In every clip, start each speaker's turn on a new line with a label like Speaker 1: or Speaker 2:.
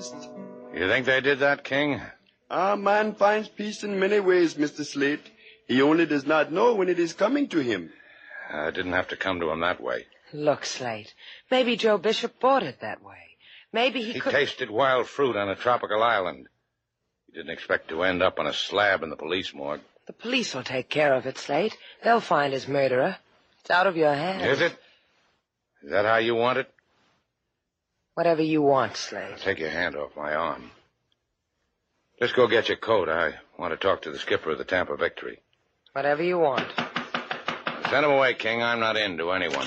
Speaker 1: best.
Speaker 2: You think they did that, King?
Speaker 1: A man finds peace in many ways, Mr. Slate. He only does not know when it is coming to him.
Speaker 2: It didn't have to come to him that way.
Speaker 3: Look, Slate, maybe Joe Bishop bought it that way. Maybe he could...
Speaker 2: tasted wild fruit on a tropical island. He didn't expect to end up on a slab in the police morgue.
Speaker 3: The police will take care of it, Slate. They'll find his murderer. It's out of your hands.
Speaker 2: Is it? Is that how you want it?
Speaker 3: Whatever you want, Slate.
Speaker 2: Now take your hand off my arm. Just go get your coat. I want to talk to the skipper of the Tampa Victory.
Speaker 3: Whatever you want.
Speaker 2: Send him away, King. I'm not into anyone.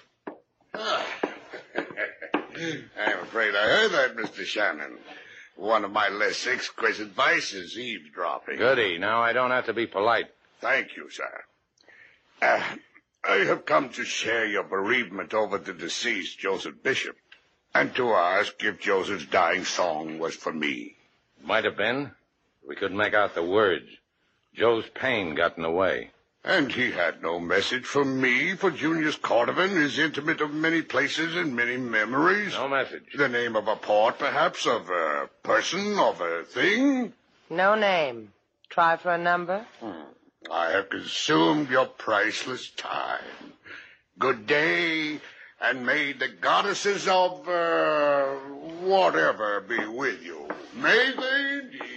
Speaker 4: I'm afraid I heard that, Mr. Shannon. One of my less exquisite vices, eavesdropping.
Speaker 2: Goody. Now I don't have to be polite.
Speaker 4: Thank you, sir. I have come to share your bereavement over the deceased Joseph Bishop, and to ask if Joseph's dying song was for me.
Speaker 2: Might have been. We couldn't make out the words. Joe's pain got in the way.
Speaker 4: And he had no message from me, for Junius Cordovan is intimate of many places and many memories.
Speaker 2: No message.
Speaker 4: The name of a port, perhaps, of a person, of a thing?
Speaker 3: No name. Try for a number?
Speaker 4: I have consumed your priceless time. Good day, and may the goddesses of, whatever be with you. May they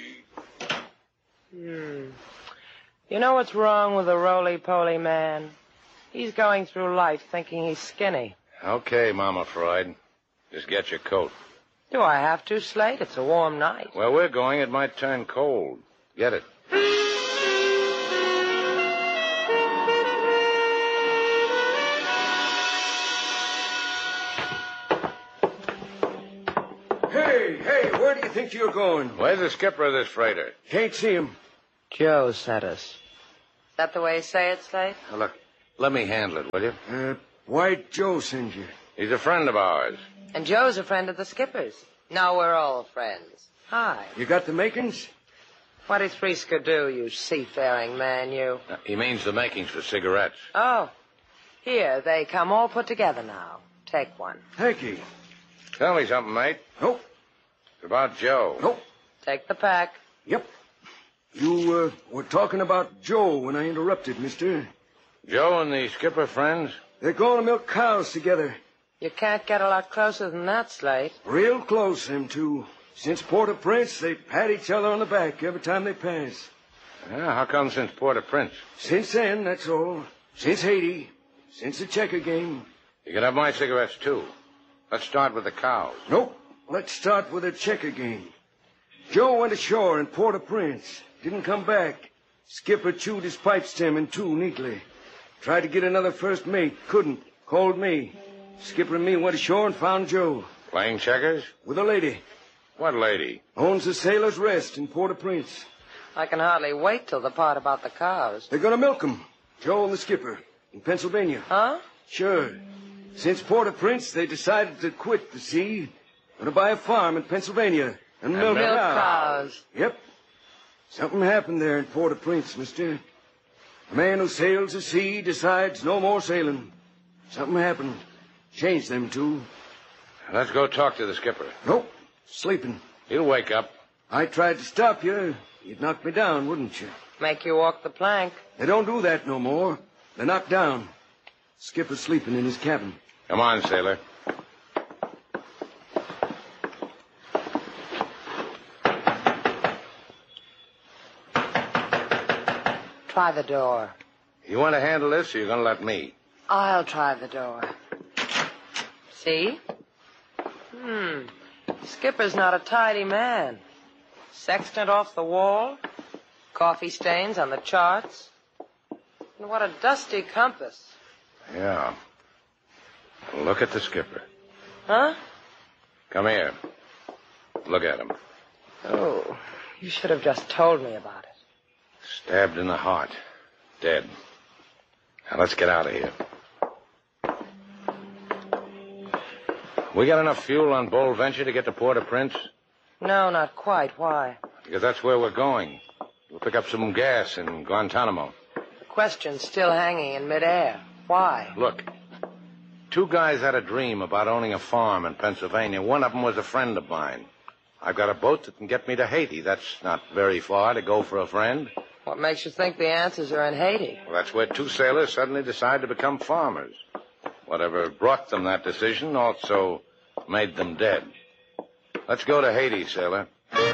Speaker 4: indeed.
Speaker 3: You know what's wrong with a roly-poly man? He's going through life thinking he's skinny.
Speaker 2: Okay, Mama Freud. Just get your coat.
Speaker 3: Do I have to, Slate? It's a warm night.
Speaker 2: Where we're going, it might turn cold. Get it.
Speaker 5: Hey, where do you think you're going?
Speaker 2: Where's the skipper of this freighter?
Speaker 5: Can't see him.
Speaker 3: Joe sent us. Is that the way you say it, Slate?
Speaker 2: Now, look, let me handle it, will you?
Speaker 5: Why'd Joe send you?
Speaker 2: He's a friend of ours.
Speaker 3: And Joe's a friend of the skipper's. Now we're all friends. Hi.
Speaker 5: You got the makings?
Speaker 3: What is Frisker do, you seafaring man, you?
Speaker 2: He means the makings for cigarettes.
Speaker 3: Oh. Here, they come all put together now. Take one.
Speaker 5: Thank you.
Speaker 2: Tell me something, mate.
Speaker 5: Nope.
Speaker 2: It's about Joe.
Speaker 5: Nope.
Speaker 3: Take the pack.
Speaker 5: Yep. You, were talking about Joe when I interrupted, mister.
Speaker 2: Joe and the skipper friends?
Speaker 5: They're going to milk cows together.
Speaker 3: You can't get a lot closer than that, Slate.
Speaker 5: Real close, them two. Since Port-au-Prince, they pat each other on the back every time they pass.
Speaker 2: Yeah, how come since Port-au-Prince?
Speaker 5: Since then, that's all. Since Haiti. Since the checker game.
Speaker 2: You can have my cigarettes, too. Let's start with the cows.
Speaker 5: Nope. Let's start with the checker game. Joe went ashore in Port-au-Prince. Didn't come back. Skipper chewed his pipe stem in two neatly. Tried to get another first mate. Couldn't. Called me. Skipper and me went ashore and found Joe.
Speaker 2: Playing checkers?
Speaker 5: With a lady.
Speaker 2: What lady?
Speaker 5: Owns the Sailor's Rest in Port-au-Prince.
Speaker 3: I can hardly wait till the part about the cows.
Speaker 5: They're gonna milk 'em. Joe and the skipper. In Pennsylvania.
Speaker 3: Huh?
Speaker 5: Sure. Since Port-au-Prince, they decided to quit the sea. Gonna buy a farm in Pennsylvania. And milk
Speaker 3: cows.
Speaker 5: Yep. Something happened there in Port-au-Prince, mister. A man who sails the sea decides no more sailing. Something happened. Changed them two.
Speaker 2: Let's go talk to the skipper.
Speaker 5: Nope. Sleeping.
Speaker 2: He'll wake up.
Speaker 5: I tried to stop you. You'd knock me down, wouldn't you?
Speaker 3: Make you walk the plank.
Speaker 5: They don't do that no more. They're knocked down. Skipper's sleeping in his cabin.
Speaker 2: Come on, sailor.
Speaker 3: Try the door.
Speaker 2: You want to handle this, or you're going to let me?
Speaker 3: I'll try the door. See? Skipper's not a tidy man. Sextant off the wall. Coffee stains on the charts. And what a dusty compass.
Speaker 2: Yeah. Look at the skipper.
Speaker 3: Huh?
Speaker 2: Come here. Look at him.
Speaker 3: Oh, you should have just told me about it.
Speaker 2: Stabbed in the heart. Dead. Now, let's get out of here. We got enough fuel on Bold Venture to get to Port-au-Prince?
Speaker 3: No, not quite. Why?
Speaker 2: Because that's where we're going. We'll pick up some gas in Guantanamo.
Speaker 3: The question's still hanging in midair. Why?
Speaker 2: Look, two guys had a dream about owning a farm in Pennsylvania. One of them was a friend of mine. I've got a boat that can get me to Haiti. That's not very far to go for a friend.
Speaker 3: What makes you think the answers are in Haiti?
Speaker 2: Well, that's where two sailors suddenly decide to become farmers. Whatever brought them that decision also made them dead. Let's go to Haiti, sailor.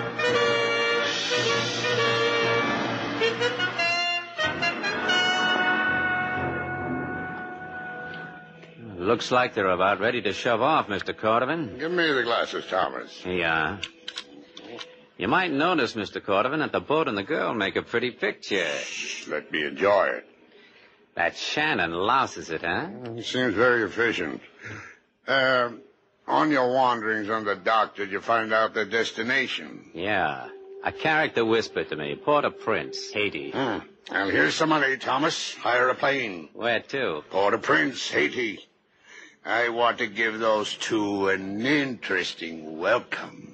Speaker 6: Looks like they're about ready to shove off, Mr. Cordovan.
Speaker 4: Give me the glasses, Thomas.
Speaker 6: Yeah. You might notice, Mr. Cordovan, that the boat and the girl make a pretty picture.
Speaker 4: Let me enjoy it.
Speaker 6: That Shannon louses it, huh?
Speaker 4: He seems very efficient. On your wanderings on the dock, did you find out the destination?
Speaker 6: Yeah. A character whispered to me, Port-au-Prince, Haiti.
Speaker 4: Well, here's some money, Thomas. Hire a plane.
Speaker 6: Where to?
Speaker 4: Port-au-Prince, Haiti. I want to give those two an interesting welcome.